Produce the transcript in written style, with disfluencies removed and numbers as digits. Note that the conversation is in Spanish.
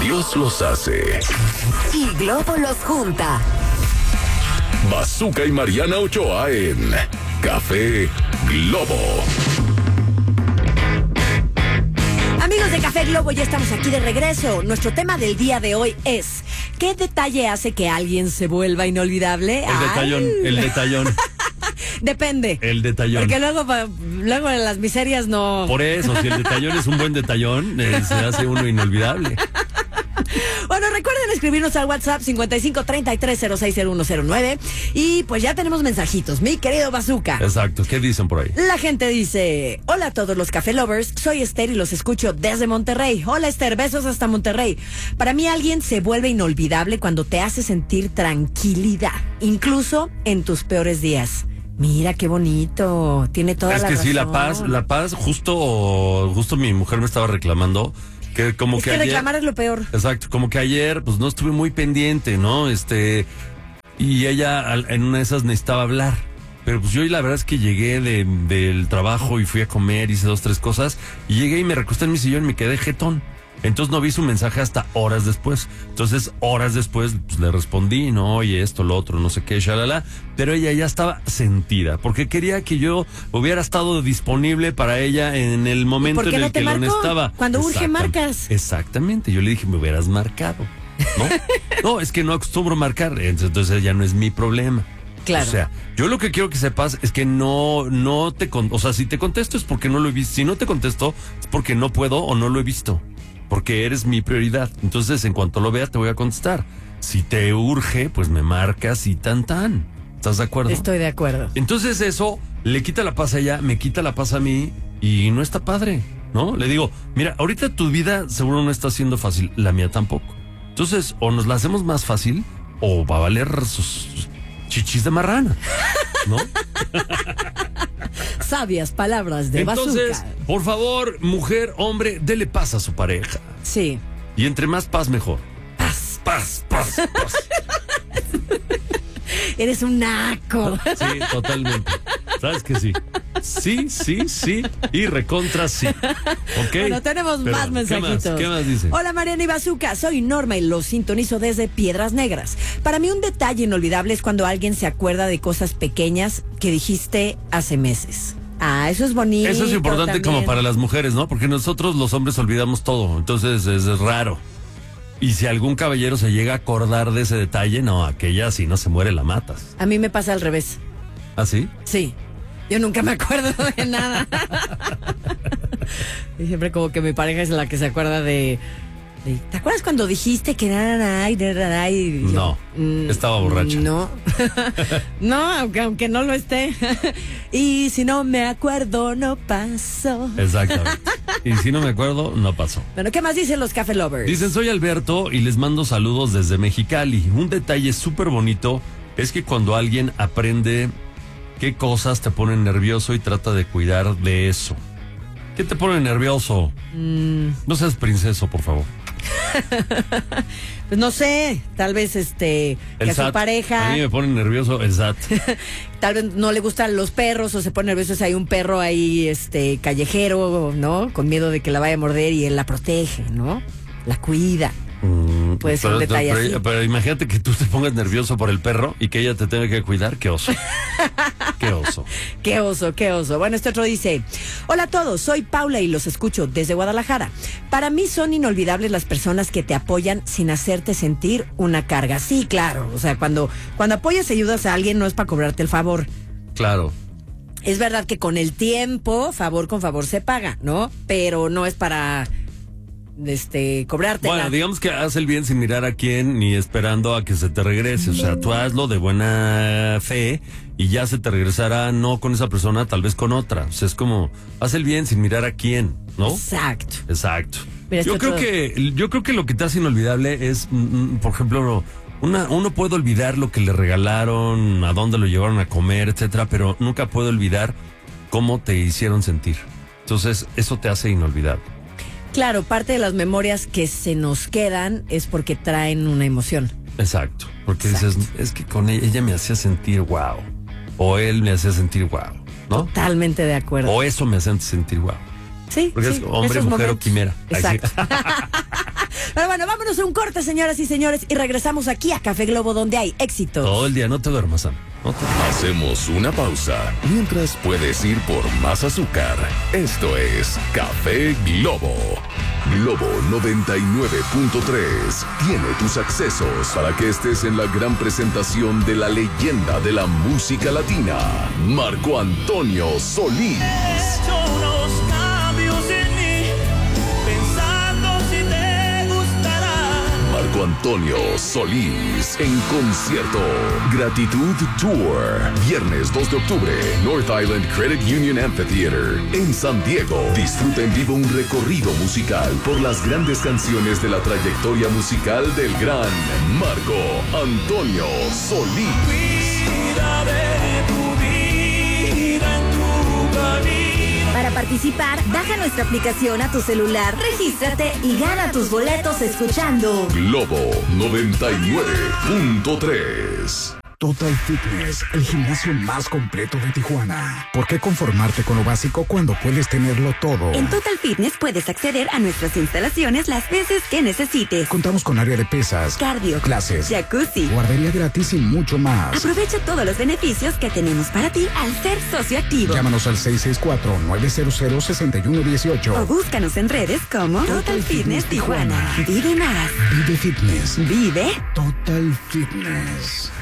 Dios los hace y Globo los junta. Bazooka y Mariana Ochoa en Café Globo. Amigos de Café Globo, ya estamos aquí de regreso. Nuestro tema del día de hoy es: ¿qué detalle hace que alguien se vuelva inolvidable? El detallón. Depende. El detallón. Porque luego las miserias no... Por eso, si el detallón es un buen detallón, se hace uno inolvidable. Bueno, recuerden escribirnos al WhatsApp 5533060109 y pues ya tenemos mensajitos, mi querido Bazooka. Exacto, ¿qué dicen por ahí? La gente dice: hola a todos los Café Lovers, soy Esther y los escucho desde Monterrey. Hola Esther, besos hasta Monterrey. Para mí alguien se vuelve inolvidable cuando te hace sentir tranquilidad, incluso en tus peores días. Mira qué bonito, tiene toda la razón. Es que sí, la paz, justo mi mujer me estaba reclamando que como que ayer, reclamar es lo peor. Exacto, como que ayer pues no estuve muy pendiente, ¿no? Y ella en una de esas necesitaba hablar. Pero pues yo la verdad es que llegué del trabajo y fui a comer, hice 2, 3 cosas y llegué y me recosté en mi sillón y me quedé jetón. Entonces no vi su mensaje hasta horas después. Entonces, horas después, pues, le respondí, no, oye, esto, lo otro, no sé qué, shalala. Pero ella ya estaba sentida, porque quería que yo hubiera estado disponible para ella en el momento en el que lo necesitaba. Cuando urge, marcas. Exactamente, yo le dije, me hubieras marcado, ¿no? No, es que no acostumbro marcar, entonces ya no es mi problema. Claro. O sea, yo lo que quiero que sepas es que o sea, si te contesto es porque no lo he visto. Si no te contesto es porque no puedo o no lo he visto. Porque eres mi prioridad. Entonces, en cuanto lo vea, te voy a contestar. Si te urge, pues me marcas y tan. ¿Estás de acuerdo? Estoy de acuerdo. Entonces eso le quita la paz a ella, me quita la paz a mí y no está padre, ¿no? Le digo, mira, ahorita tu vida seguro no está siendo fácil, la mía tampoco. Entonces, o nos la hacemos más fácil o va a valer sus chichis de marrana, ¿no? Sabias palabras de Bazooka. Entonces, por favor, mujer, hombre, dele paz a su pareja. Sí. Y entre más paz, mejor. Paz. Paz. Eres un naco. Sí, totalmente. ¿Sabes que sí? Sí. Y recontra sí. ¿Ok? Bueno, tenemos más mensajitos. ¿Qué más dice? Hola Mariana y Bazooka, soy Norma y los sintonizo desde Piedras Negras. Para mí un detalle inolvidable es cuando alguien se acuerda de cosas pequeñas que dijiste hace meses. Ah, eso es bonito. Eso es importante también. como para las mujeres, ¿no? Porque nosotros los hombres olvidamos todo, entonces es raro. Y si algún caballero se llega a acordar de ese detalle, no, aquella si no se muere la matas. A mí me pasa al revés. ¿Ah, sí? Sí. Yo nunca me acuerdo de nada. Y siempre como que mi pareja es la que se acuerda de ¿te acuerdas cuando dijiste que No, estaba borracha. No. No, aunque no lo esté. Y si no me acuerdo, no pasó. Exactamente. Y si no me acuerdo, no pasó. Bueno, ¿qué más dicen los Café Lovers? Dicen, soy Alberto y les mando saludos desde Mexicali. Un detalle súper bonito es que cuando alguien aprende qué cosas te ponen nervioso y trata de cuidar de eso. ¿Qué te pone nervioso? No seas princeso, por favor. Pues no sé, tal vez que a su pareja. A mí me pone nervioso el SAT. Tal vez no le gustan los perros o se pone nervioso si hay un perro ahí callejero, ¿no? Con miedo de que la vaya a morder y él la protege, ¿no? La cuida. Puede ser un detalle así. Pero imagínate que tú te pongas nervioso por el perro y que ella te tenga que cuidar. ¡Qué oso! ¡Qué oso! Qué oso. Bueno, este otro dice: hola a todos, soy Paula y los escucho desde Guadalajara. Para mí son inolvidables las personas que te apoyan sin hacerte sentir una carga. Sí, claro. O sea, cuando apoyas y ayudas a alguien no es para cobrarte el favor. Claro. Es verdad que con el tiempo, favor con favor se paga, ¿no? Pero no es para cobrarte. Bueno, digamos que haz el bien sin mirar a quién ni esperando a que se te regrese. O sea, tú hazlo de buena fe y ya se te regresará, no con esa persona, tal vez con otra. O sea, es como, haz el bien sin mirar a quién, ¿no? Exacto. Mira, yo creo que lo que te hace inolvidable es, por ejemplo, uno puede olvidar lo que le regalaron, a dónde lo llevaron a comer, etcétera, pero nunca puede olvidar cómo te hicieron sentir. Entonces, eso te hace inolvidable. Claro, parte de las memorias que se nos quedan es porque traen una emoción. Exacto, porque dices, es que con ella me hacía sentir wow, o él me hacía sentir wow, ¿no? Totalmente de acuerdo. O eso me hacía sentir wow. Sí, Porque sí, es hombre, esos mujer momentos. o quimera. Ay, sí. Exacto. Pero bueno, vámonos a un corte, señoras y señores, y regresamos aquí a Café Globo, donde hay éxito. Todo el día, no te duermas, Sam. No te duermas. Hacemos una pausa mientras puedes ir por más azúcar. Esto es Café Globo. Globo 99.3 tiene tus accesos para que estés en la gran presentación de la leyenda de la música latina, Marco Antonio Solís. Unos cambios en mí, pensando si te gustará. Marco Antonio Solís en concierto. Gratitud Tour. Viernes 2 de octubre, North Island Credit Union Amphitheater en San Diego. Disfruta en vivo un recorrido musical por las grandes canciones de la trayectoria musical del gran Marco Antonio Solís. Cuida de tu vida en tu camino. Para participar, baja nuestra aplicación a tu celular, regístrate y gana tus boletos escuchando Globo 99.3. Total Fitness, el gimnasio más completo de Tijuana. ¿Por qué conformarte con lo básico cuando puedes tenerlo todo? En Total Fitness puedes acceder a nuestras instalaciones las veces que necesites. Contamos con área de pesas, Cardio, clases, jacuzzi. guardería gratis y mucho más. Aprovecha todos los beneficios que tenemos para ti al ser socio activo. Llámanos al 664-900-6118. O búscanos en redes como Total Fitness Tijuana. Vive más. Vive Fitness. Vive Total Fitness.